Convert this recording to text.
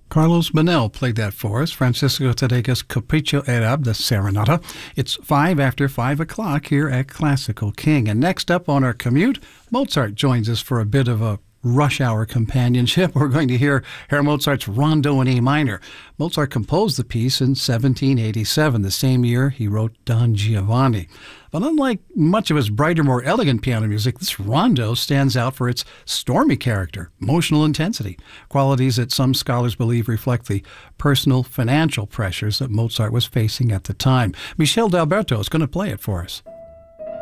Carlos Manel played that for us. Francisco Tadega's Capriccio Arab, the Serenata. It's 5 after 5 o'clock here at Classical King. And next up on our commute, Mozart joins us for a bit of a rush hour companionship. We're going to hear Herr Mozart's Rondo in A minor. Mozart composed the piece in 1787, the same year he wrote Don Giovanni. But unlike much of his brighter, more elegant piano music, this rondo stands out for its stormy character, emotional intensity, qualities that some scholars believe reflect the personal financial pressures that Mozart was facing at the time. Michel D'Alberto is going to play it for us.